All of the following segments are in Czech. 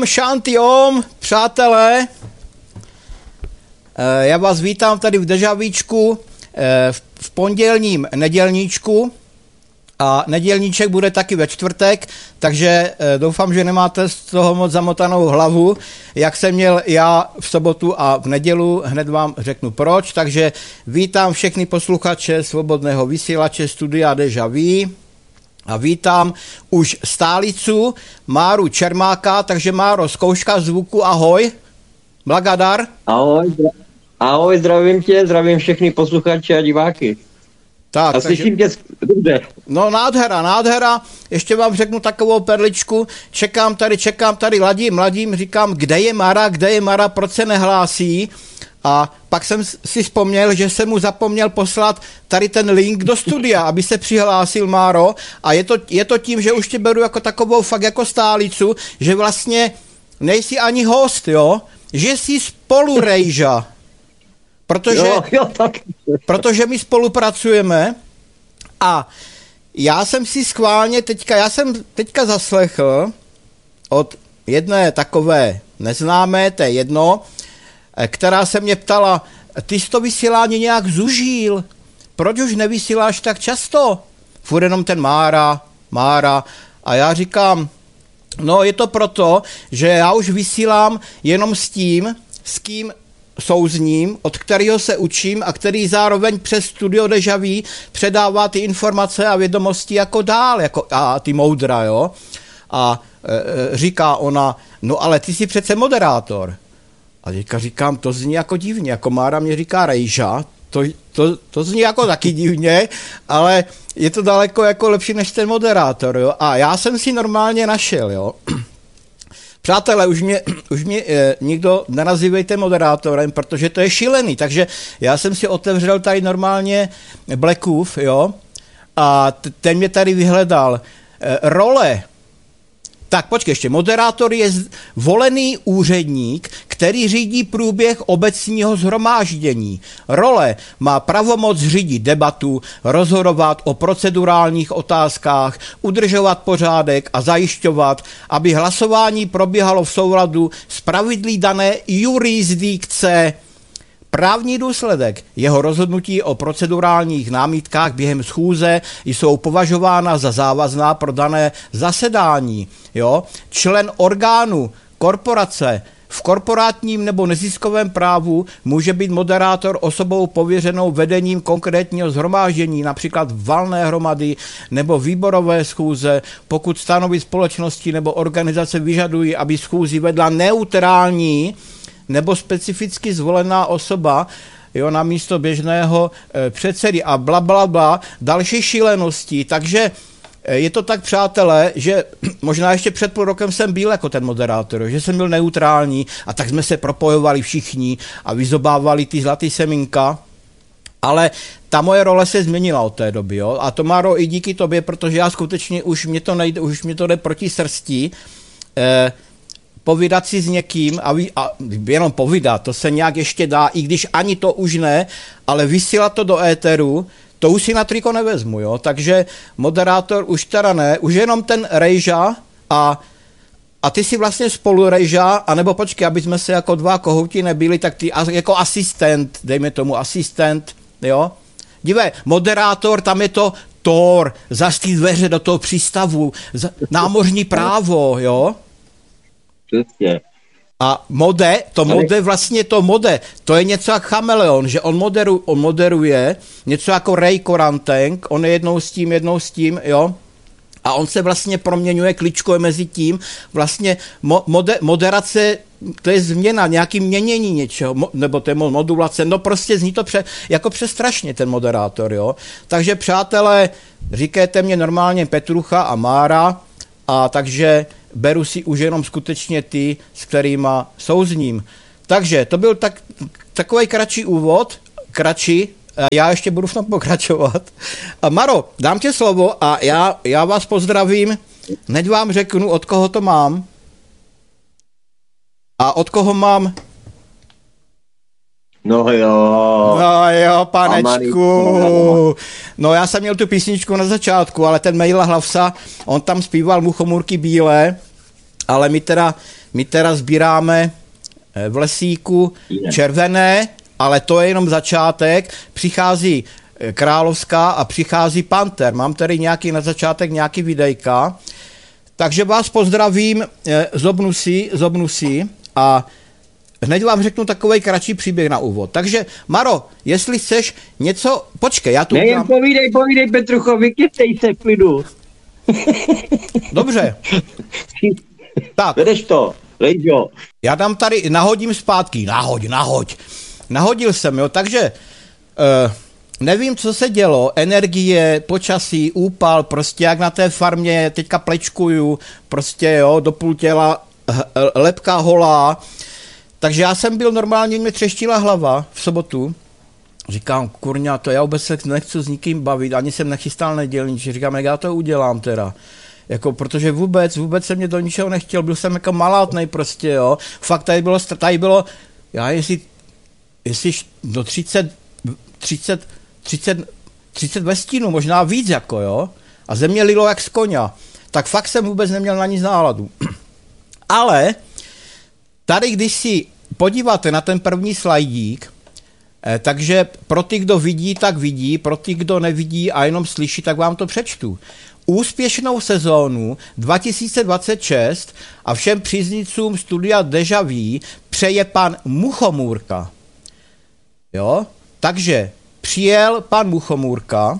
Shanti Om, přátelé. Já vás vítám tady v Dežavíčku v pondělním nedělníčku a nedělníček bude taky ve čtvrtek, takže doufám, že nemáte z toho moc zamotanou hlavu, jak jsem měl já v sobotu a v nedělu, hned vám řeknu proč, takže vítám všechny posluchače Svobodného vysílače Studia Deja Vu. A vítám už stálicu Máru Čermáka, takže Máro, zkouška zvuku, ahoj. Blagadar. Ahoj, zdravím tě, zdravím všechny posluchače a diváky. Tak, a slyším tě dobře. No nádhera. Ještě vám řeknu takovou perličku. Čekám tady, ladím, říkám, kde je Mara, proč se nehlásí? A pak jsem si vzpomněl, že jsem mu zapomněl poslat tady ten link do studia, aby se přihlásil, Máro. A je to tím, že už tě beru jako takovou fakt jako stálicu, že vlastně nejsi ani host, jo? Že jsi spolurejža. Protože my spolupracujeme a já jsem si schválně teďka zaslechl od jedné takové neznámé, to je jedno, která se mě ptala, ty jsi to vysílání nějak zužil, proč už nevysíláš tak často? Furt jenom ten Mára. A já říkám, no je to proto, že já už vysílám jenom s tím, s kým souzním, od kterého se učím a který zároveň přes Studio Deja Vu předává ty informace a vědomosti jako dál, a ty moudra, jo. A říká ona, no ale ty jsi přece moderátor. A teďka říkám, to zní jako divně, jako Mára mě říká rejža, to zní jako taky divně, ale je to daleko jako lepší než ten moderátor, jo. A já jsem si normálně našel, jo. Přátelé, už mě nikdo nenazývejte moderátorem, protože to je šílený, takže já jsem si otevřel tady normálně Blackův, jo, a ten mě tady vyhledal. Role. Tak počkej ještě, moderátor je volený úředník, který řídí průběh obecního shromáždění. Role má pravomoc řídit debatu, rozhodovat o procedurálních otázkách, udržovat pořádek a zajišťovat, aby hlasování probíhalo v souladu s pravidly dané jurisdikce. Právní důsledek jeho rozhodnutí o procedurálních námitkách během schůze jsou považována za závazná pro dané zasedání. Jo? Člen orgánu korporace v korporátním nebo neziskovém právu může být moderátor osobou pověřenou vedením konkrétního shromáždění, například valné hromady nebo výborové schůze, pokud stanovy společnosti nebo organizace vyžadují, aby schůzi vedla neutrální nebo specificky zvolená osoba, jo, na místo běžného předsedy a blablabla, další šílenosti. Takže je to tak, přátelé, že možná ještě před půl rokem jsem byl jako ten moderátor, že jsem byl neutrální a tak jsme se propojovali všichni a vyzobávali ty zlatý semínka, ale ta moje role se změnila od té doby, jo. A to, Máro, i díky tobě, protože já skutečně už mě to jde proti srsti, povídat si s někým a jenom povídat, to se nějak ještě dá, i když ani to už ne, ale vysílat to do éteru, to už si na triko nevezmu, jo, takže moderátor už teda ne, už jenom ten rejža a ty si vlastně spolu rejža, anebo počkej, aby jsme se jako dva kohouti nebyli, tak ty jako asistent, dejme tomu asistent, jo. Dívej, moderátor, tam je to Thor, zastý dveře do toho přístavu, námořní právo, jo. Přesně. A mode, to je něco jak chameleon, že on moderuje něco jako Ray Koranteng, on je jednou s tím, jo, a on se vlastně proměňuje, kličkuje mezi tím, vlastně moderace, to je změna, nějaký měnění něčeho, nebo to je modulace, no prostě zní to jako přestrašně ten moderátor, jo. Takže přátelé, říkejte mě normálně Petrucha a Mára, a takže beru si už jenom skutečně ty, s kterýma souzním. Takže to byl takový kratší úvod, já ještě budu v tom pokračovat. A Maro, dám tě slovo a já vás pozdravím, hned vám řeknu, od koho to mám a od koho mám. No jo, panečku. No já jsem měl tu písničku na začátku, ale ten Mejla Hlavsa, on tam zpíval Muchomůrky bílé ale my teda sbíráme v lesíku červené, ale to je jenom začátek, přichází královská a přichází panter. Mám tady nějaký na začátek nějaký videjka, takže vás pozdravím zobnusí a hned vám řeknu takovej kratší příběh na úvod. Takže, Maro, jestli chceš něco... Počkej, já tu... Nejen povídej, Petrucho, vykytej se, klidu. Dobře. Tak. Vedeš to, Lejďo. Já dám tady, nahodím zpátky. Nahoď. Nahodil jsem, jo, takže... nevím, co se dělo, energie, počasí, úpal, prostě jak na té farmě, teďka plečkuju, prostě jo, do půl těla, lebka holá. Takže já jsem byl normálně, mě třeštila hlava v sobotu. Říkám, kurňa, to já vůbec se nechci s nikým bavit, ani jsem nachystal nedělníč. Říkám, jak já to udělám teda. Jako, protože vůbec jsem mě do ničeho nechtěl, byl jsem jako malátnej prostě, jo. Fakt tady bylo, já jestli do 30 ve stínu, možná víc jako, jo. A země lilo jak z koňa. Tak fakt jsem vůbec neměl na nic náladu. Ale tady, když si podíváte na ten první slajdík, takže pro ty, kdo vidí, tak vidí, pro ty, kdo nevidí a jenom slyší, tak vám to přečtu. Úspěšnou sezónu 2026 a všem příznivcům studia Deja Vu přeje pan Muchomůrka. Jo? Takže přijel pan Muchomůrka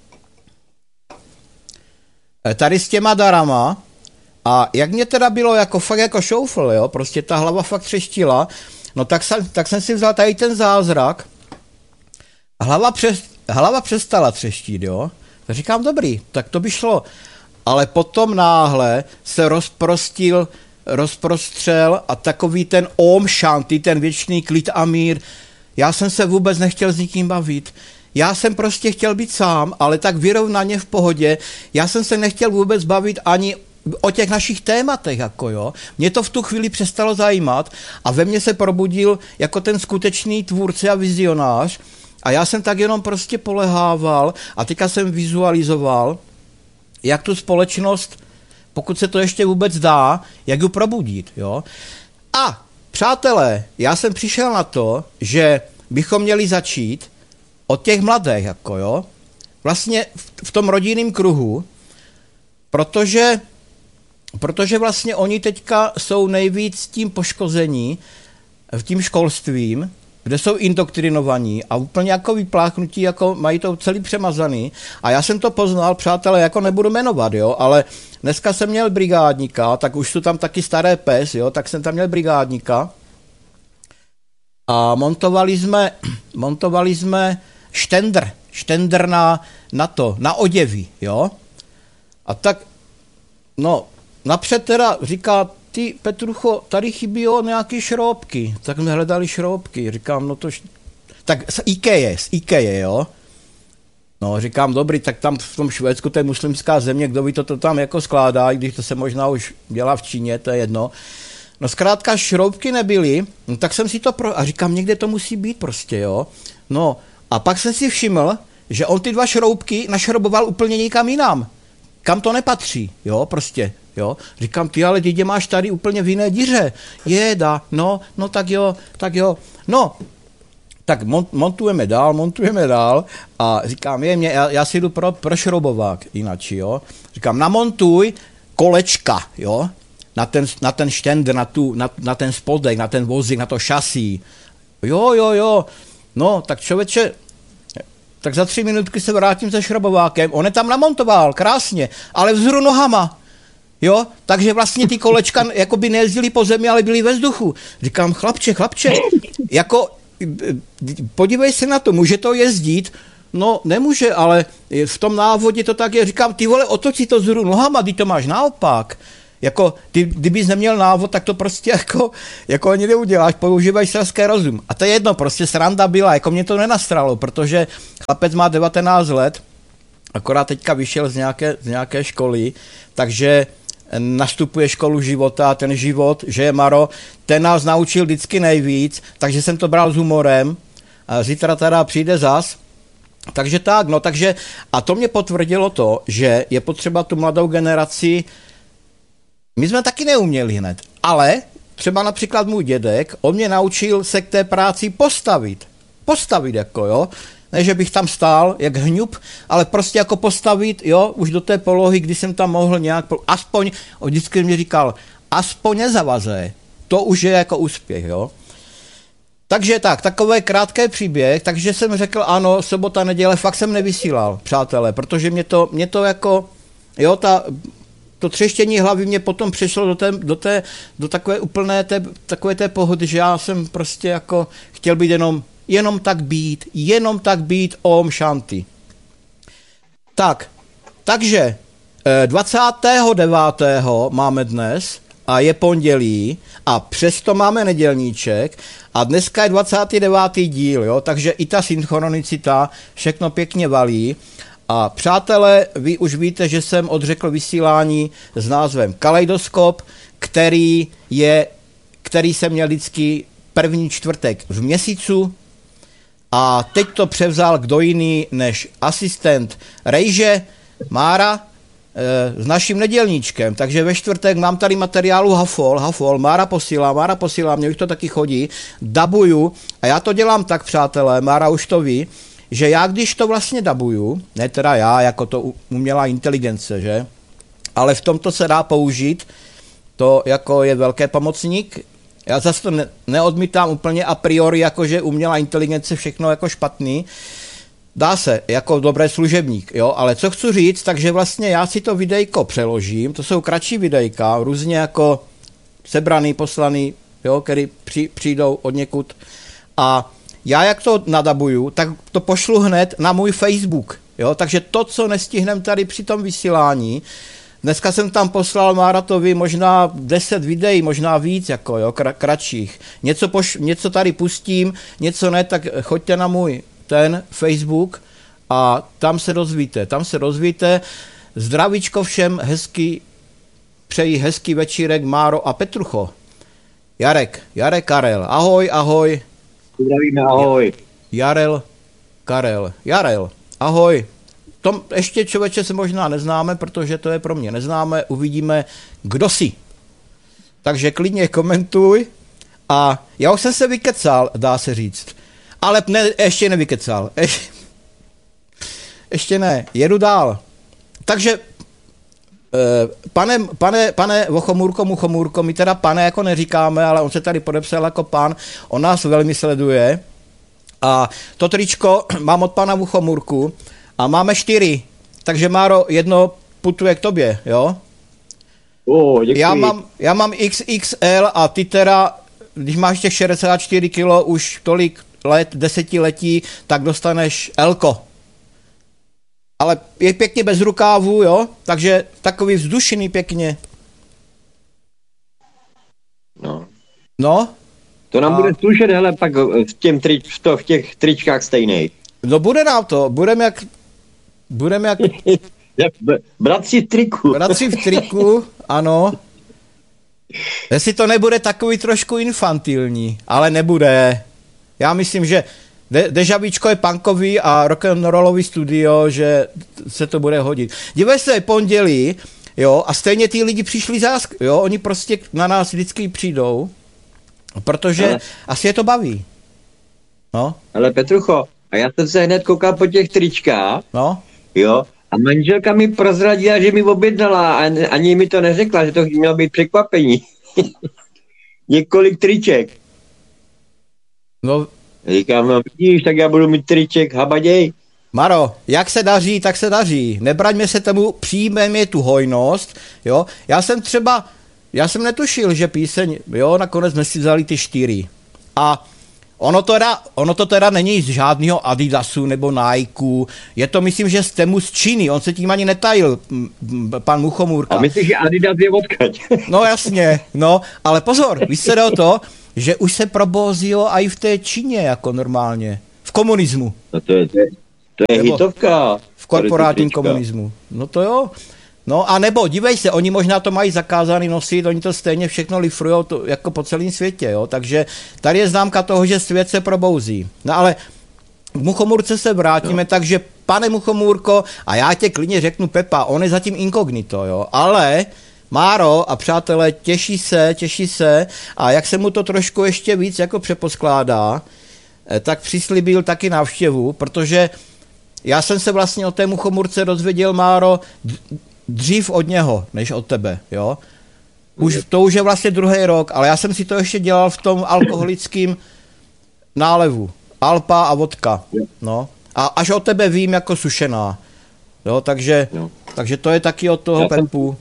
tady s těma darama a jak mě teda bylo jako fakt jako šoufl, jo, prostě ta hlava fakt třeštila, no tak jsem si vzal tady ten zázrak a hlava přestala třeštit, jo. Tak říkám, dobrý, tak to by šlo. Ale potom náhle se rozprostřel a takový ten Om Shanti, ten věčný klid a mír. Já jsem se vůbec nechtěl s nikým bavit. Já jsem prostě chtěl být sám, ale tak vyrovnaně v pohodě. Já jsem se nechtěl vůbec bavit ani o těch našich tématech, jako jo. Mě to v tu chvíli přestalo zajímat a ve mně se probudil jako ten skutečný tvůrce a vizionář a já jsem tak jenom prostě polehával a teďka jsem vizualizoval, jak tu společnost, pokud se to ještě vůbec dá, jak ji probudit, jo. A přátelé, já jsem přišel na to, že bychom měli začít od těch mladých, jako jo, vlastně v tom rodinném kruhu, protože vlastně oni teďka jsou nejvíc tím poškození v tím školstvím, kde jsou indoktrinovaní a úplně jako vypláchnutí, jako mají to celý přemazaný. A já jsem to poznal, přátelé, jako nebudu jmenovat, jo, ale dneska jsem měl brigádníka, tak už jsou tam taky staré pes, jo, tak jsem tam měl brigádníka a montovali jsme štendr na oděvy, jo. A tak, no, napřed teda říká, ty Petrucho, tady chybí nějaký šroubky. Tak jsme hledali šroubky. Říkám, no to... Tak z IKEA, jo. No, říkám, dobrý, tak tam v tom Švédsku, to je muslimská země, kdo ví to tam jako skládá, i když to se možná už dělá v Číně, to je jedno. No zkrátka šroubky nebyly, no, tak jsem si to a říkám, někde to musí být prostě, jo. No, a pak jsem si všiml, že on ty 2 šroubky našroboval úplně někam jinam. Kam to nepatří, jo, prostě, jo. Říkám, ty ale dítě máš tady úplně v jiné díře. No tak jo. No, tak montujeme dál a říkám, já si jdu pro šroubovák jinak, jo. Říkám, namontuj kolečka, jo, na ten štendr, na ten spodek, na ten vozík, na to šasí. Jo. No, tak člověče, tak za 3 minutky se vrátím se šrobovákem. On je tam namontoval, krásně, ale vzhůru nohama. Jo, takže vlastně ty kolečka jako by nejezdily po zemi, ale byly ve vzduchu. Říkám, chlapče, jako podívej se na to, může to jezdit? No, nemůže, ale v tom návodě to tak je. Říkám, ty vole, otoč si to vzhůru nohama, ty to máš naopak. Jako, kdybys neměl návod, tak to prostě jako ani neuděláš, používají selský rozum. A to je jedno, prostě sranda byla, jako mě to nenastralo, protože chlapec má 19 let, akorát teďka vyšel z nějaké školy, takže nastupuje školu života a ten život, že je Maro, ten nás naučil vždycky nejvíc, takže jsem to bral s humorem, a zítra teda přijde zas, takže tak, no takže, a to mě potvrdilo to, že je potřeba tu mladou generaci My jsme taky neuměli hned, ale třeba například můj dědek, on mě naučil se k té práci postavit jako jo, ne, že bych tam stál jak hňup, ale prostě jako postavit, jo, už do té polohy, kdy jsem tam mohl nějak, aspoň, on vždycky mě říkal, aspoň nezavazé, to už je jako úspěch, jo. Takže takový krátký příběh, takže jsem řekl ano, sobota, neděle, fakt jsem nevysílal, přátelé, protože mě to jako, jo, to třeštění hlavy mě potom přešlo do takové úplné takové té pohody, že já jsem prostě jako chtěl být jenom tak být Om Shanti. Takže 29. máme dnes a je pondělí a přesto máme nedělníček a dneska je 29. díl, jo, takže i ta synchronicita všechno pěkně valí. A přátelé, vy už víte, že jsem odřekl vysílání s názvem Kaleidoskop, který se měl vždycky první čtvrtek v měsícu a teď to převzal kdo jiný než asistent Rejže Mára s naším nedělníčkem, takže ve čtvrtek mám tady materiálu Hafol, Mára posílá, mě už to taky chodí, dabuju a já to dělám tak, přátelé, Mára už to ví, že já když to vlastně dabuju, ne teda já, jako to umělá inteligence, že, ale v tomto se dá použít, to jako je velký pomocník, já zase to neodmítám úplně a priori, jakože umělá inteligence všechno jako špatný, dá se, jako dobrý služebník, jo, ale co chci říct, takže vlastně já si to videjko přeložím, to jsou kratší videjka, různě jako sebraný, poslaný, jo, který přijdou od někud a já jak to nadabuju, tak to pošlu hned na můj Facebook, jo, takže to, co nestihnem tady při tom vysílání, dneska jsem tam poslal Máratovi možná 10 videí, možná víc, jako jo, kratších, něco tady pustím, něco ne, tak choďte na můj ten Facebook a tam se dozvíte, zdravíčko všem, přeji hezký večírek Máro a Petrucho. Jarek Karel, ahoj. Zdravíme, ahoj. Jarel, ahoj. Tom ještě člověče se možná neznáme, protože to je pro mě neznámé, uvidíme, kdo jsi. Takže klidně komentuj a já už jsem se vykecal, dá se říct. Ale ještě nevykecal. Ještě ne, jedu dál. Takže, pane Muchomůrko, my teda pane jako neříkáme, ale on se tady podepsal jako pan, on nás velmi sleduje. A to tričko mám od pana Muchomůrku a máme 4. Takže Máro, jedno putuje k tobě, jo? Děkuji. Já mám XXL a ty teda, když máš těch 64 kilo, už tolik let, 10 letí, tak dostaneš Elko. Ale je pěkně bez rukávu, jo? Takže takový vzdušený pěkně. No? To nám bude slušet, hele, pak v těch tričkách stejnej. No bude nám to, budeme jak Bratři v triku. Bratři v triku, ano. Jestli to nebude takový trošku infantilní, ale nebude. Já myslím, že Dežavíčko je punkový a rock'n'rollový studio, že se to bude hodit. Dívej se, pondělí, jo, a stejně ty lidi přišli jo, oni prostě na nás vždycky přijdou, protože asi je to baví. No. Ale Petrucho, a já jsem se hned koukal po těch tričkách, no. Jo, a manželka mi prozradila, že mi objednala a ani mi to neřekla, že to mělo být překvapení. Několik triček. No. Říkám, no vidíš, tak já budu mít triček, habaděj. Maro, jak se daří, tak se daří. Nebraňme se tomu, přijmeme tu hojnost, jo. Já jsem netušil, že píseň, jo, nakonec jsme si vzali ty 4. A ono to teda není z žádného Adidasu nebo Nikeu, je to myslím, že z Temu z Číny, on se tím ani netajil, pan Muchomůrka. A myslíš, že Adidas je odkaď? No jasně, no, ale pozor, víš se o to, že už se probozilo i v té Číně jako normálně, v komunismu. No to je hitovka. V korporátním komunismu, no to jo. No a nebo, dívej se, oni možná to mají zakázaný nosit, oni to stejně všechno lifrujou jako po celém světě, jo, takže tady je známka toho, že svět se probouzí. No ale k Muchomůrce se vrátíme, takže pane Muchomůrko, a já tě klidně řeknu Pepa, on je zatím inkognito, jo, ale Máro a přátelé, těší se a jak se mu to trošku ještě víc jako přeposkládá, tak přislíbil taky návštěvu, protože já jsem se vlastně o té muchomurce dozvěděl, Máro, dřív od něho, než od tebe, jo. To už je vlastně 2. rok, ale já jsem si to ještě dělal v tom alkoholickém nálevu. Alpa a vodka, no. A až od tebe vím jako sušená, jo, takže to je taky od toho Pepu.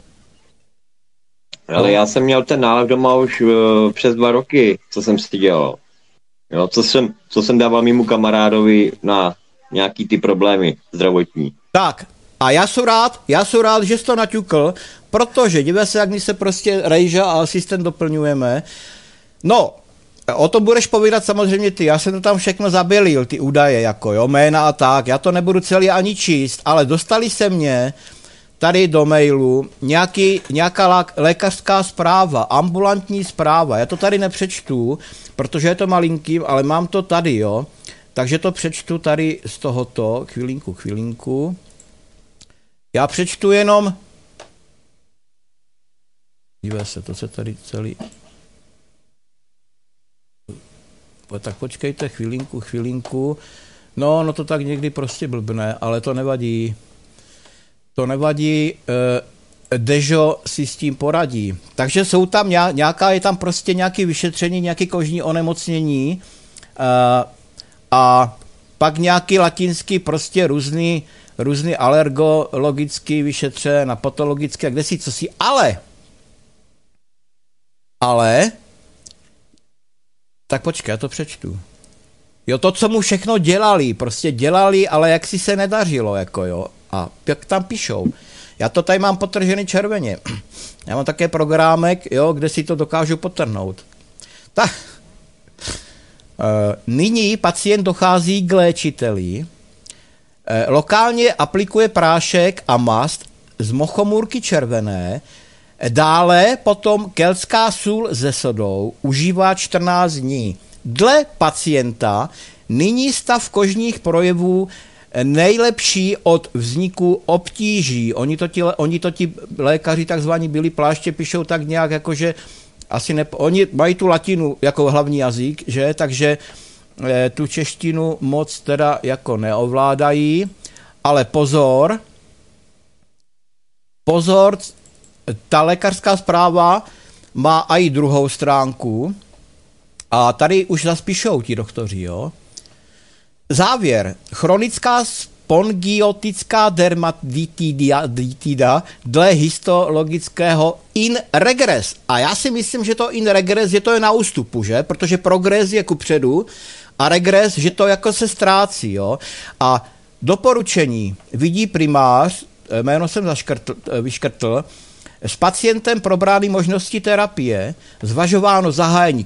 Ale já jsem měl ten nálev doma už přes 2 roky, co jsem si dělal. Jo, co jsem dával mému kamarádovi na nějaký ty problémy zdravotní. Tak, a já jsem rád, že jsi to naťukl, protože dívej se, jak my se prostě Rejža a asistent doplňujeme. No, o tom budeš povídat samozřejmě ty, já jsem to tam všechno zabělil, ty údaje, jako jo, jména a tak, já to nebudu celý ani číst, ale dostali se mě tady do mailu nějaká lékařská zpráva, ambulantní zpráva, já to tady nepřečtu, protože je to malinkým, ale mám to tady, jo, takže to přečtu tady z tohoto, chvilinku. Já přečtu jenom, dívej se, to se tady celý, tak počkejte chvilinku, no to tak někdy prostě blbne, ale to nevadí, Dežo si s tím poradí. Takže jsou tam je tam prostě nějaké vyšetření, nějaké kožní onemocnění a pak nějaký latinský prostě různý alergologický vyšetře na patologické, kde si co si, ale tak počkej, já to přečtu. Jo, to, co mu všechno dělali, ale jak si se nedařilo, jako jo. A jak tam píšou. Já to tady mám potržený červeně. Já mám také programek, jo, kde si to dokážu potrhnout. Tak. Nyní pacient dochází k léčiteli, lokálně aplikuje prášek a mast z mochomůrky červené, dále potom keltská sůl se sodou užívá 14 dní. Dle pacienta nyní stav kožních projevů nejlepší od vzniku obtíží. Oni to ti lékaři takzvaní byli pláště píšou tak nějak jakože asi oni mají tu latinu jako hlavní jazyk, že? Takže tu češtinu moc teda jako neovládají, ale pozor, ta lékařská zpráva má i druhou stránku a tady už zas píšou ti doktoři, jo. Závěr. Chronická spongiotická dermatitida dle histologického in regres. A já si myslím, že to in regres, že to je na ústupu, že? Protože progres je kupředu a regres, že to jako se ztrácí, jo. A doporučení vidí primář, jméno jsem vyškrtl, s pacientem probrány možnosti terapie, zvažováno zahájení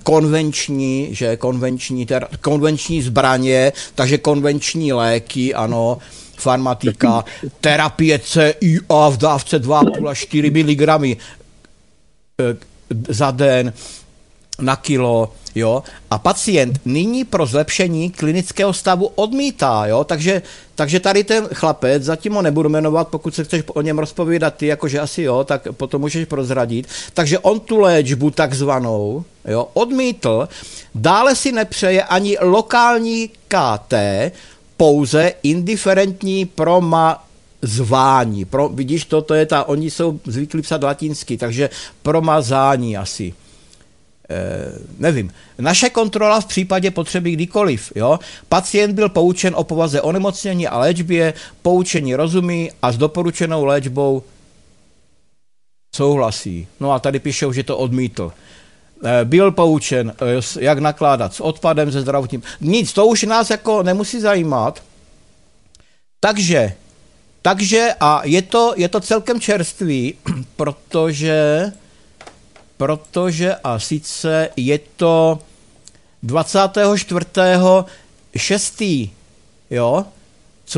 konvenční zbraně, takže konvenční léky, ano, farmatika, terapie CIA v dávce 2,5 až 4 mg za den na kilo, jo, a pacient nyní pro zlepšení klinického stavu odmítá, jo, takže tady ten chlapec, zatím ho nebudu jmenovat, pokud se chceš o něm rozpovídat ty, jakože asi jo, tak potom můžeš prozradit, takže on tu léčbu takzvanou, jo, odmítl, dále si nepřeje ani lokální KT, pouze indiferentní promazvání, vidíš, to je oni jsou zvyklí psat latinsky, takže promazání asi. Nevím. Naše kontrola v případě potřeby kdykoliv. Jo? Pacient byl poučen o povaze onemocnění a léčbě, poučení rozumí a s doporučenou léčbou souhlasí. No a tady píšou, že to odmítl. Byl poučen, jak nakládat s odpadem, se zdravotním. Nic, to už nás jako nemusí zajímat. Takže a je to celkem čerstvý, protože a sice je to 24.6. Jo?